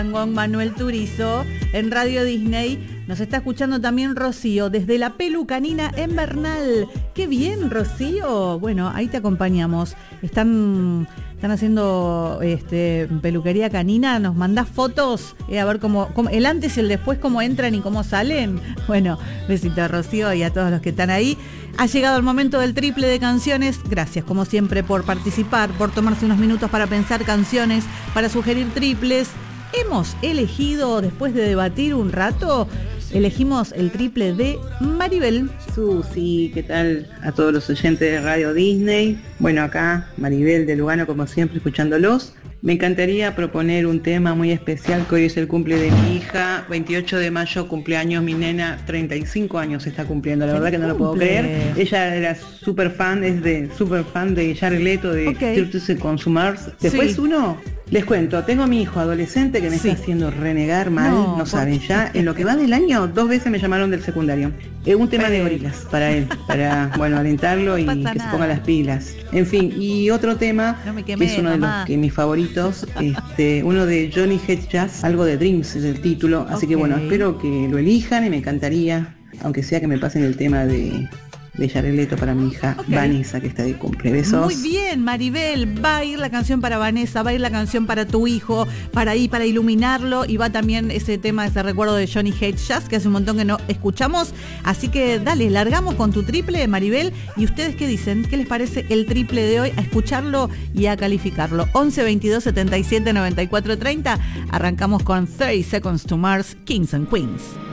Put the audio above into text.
Con Manuel Turizo en Radio Disney. Nos está escuchando también Rocío desde la Pelucanina en Bernal. ¡Qué bien, Rocío! Bueno, ahí te acompañamos. Están haciendo peluquería canina. Nos mandás fotos a ver cómo el antes y el después, cómo entran y cómo salen. Bueno, besito a Rocío y a todos los que están ahí. Ha llegado el momento del triple de canciones. Gracias, como siempre, por participar, por tomarse unos minutos para pensar canciones, para sugerir triples. Hemos elegido, después de debatir un rato, elegimos el triple de Maribel. Susi, ¿qué tal a todos los oyentes de Radio Disney? Bueno, acá Maribel de Lugano, como siempre, escuchándolos. Me encantaría proponer un tema muy especial, que hoy es el cumple de mi hija, 28 de mayo, cumpleaños, mi nena, 35 años está cumpliendo, la verdad que no lo puedo creer. Ella era súper fan de Jared Leto, de 30 Seconds to Mars. Después les cuento, tengo a mi hijo adolescente que me está haciendo renegar mal, no saben ya, en lo que va del año, 2 veces me llamaron del secundario. Un tema de gorilas para él, para, alentarlo y que se ponga las pilas. En fin, y otro tema, que es uno de los que mis favoritos, uno de Johnny Hedge Jazz, algo de Dreams es el título, así que espero que lo elijan y me encantaría, aunque sea que me pasen el tema de Jared Leto para mi hija Vanessa, que está de cumple. Besos. Muy bien, Maribel, va a ir la canción para Vanessa, va a ir la canción para tu hijo, para iluminarlo, y va también ese tema, ese recuerdo de Johnny Hedge Jazz, que hace un montón que no escuchamos. Así que dale, largamos con tu triple, Maribel. ¿Y ustedes qué dicen? ¿Qué les parece el triple de hoy? A escucharlo y a calificarlo. 11 22 77 94 30. Arrancamos con 30 Seconds to Mars, Kings and Queens.